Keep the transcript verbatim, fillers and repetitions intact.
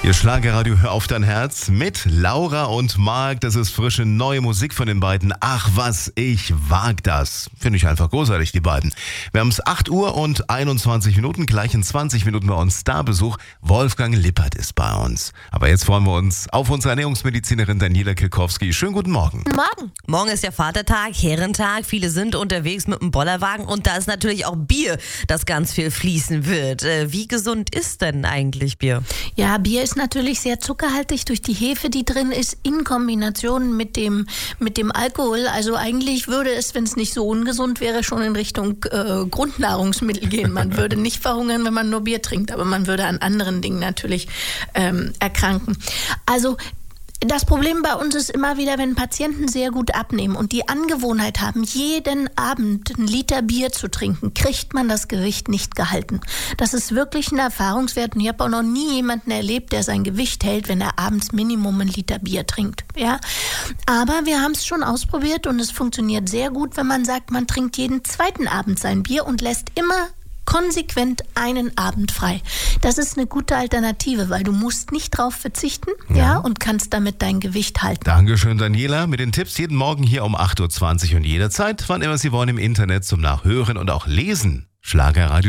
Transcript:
Ihr Schlagerradio Hör auf dein Herz mit Laura und Marc. Das ist frische neue Musik von den beiden. Ach was, ich wag das. Finde ich einfach großartig, die beiden. Wir haben es acht Uhr und einundzwanzig Minuten, gleich in zwanzig Minuten bei uns Starbesuch. Wolfgang Lippert ist bei uns. Aber jetzt freuen wir uns auf unsere Ernährungsmedizinerin Daniela Kilkowski. Schönen guten Morgen. Morgen. Morgen ist ja Vatertag, Herrentag. Viele sind unterwegs mit dem Bollerwagen und da ist natürlich auch Bier, das ganz viel fließen wird. Wie gesund ist denn eigentlich Bier? Ja, Bier ist natürlich sehr zuckerhaltig durch die Hefe, die drin ist, in Kombination mit dem, mit dem Alkohol. Also eigentlich würde es, wenn es nicht so ungesund wäre, schon in Richtung äh, Grundnahrungsmittel gehen. Man würde nicht verhungern, wenn man nur Bier trinkt, aber man würde an anderen Dingen natürlich ähm, erkranken. Also das Problem bei uns ist immer wieder, wenn Patienten sehr gut abnehmen und die Angewohnheit haben, jeden Abend einen Liter Bier zu trinken, kriegt man das Gewicht nicht gehalten. Das ist wirklich ein Erfahrungswert und ich habe auch noch nie jemanden erlebt, der sein Gewicht hält, wenn er abends Minimum einen Liter Bier trinkt. Ja? Aber wir haben es schon ausprobiert und es funktioniert sehr gut, wenn man sagt, man trinkt jeden zweiten Abend sein Bier und lässt immer konsequent einen Abend frei. Das ist eine gute Alternative, weil du musst nicht drauf verzichten, ja, ja und kannst damit dein Gewicht halten. Dankeschön, Daniela, mit den Tipps jeden Morgen hier um acht Uhr zwanzig und jederzeit, wann immer Sie wollen, im Internet zum Nachhören und auch Lesen. Schlagerradio.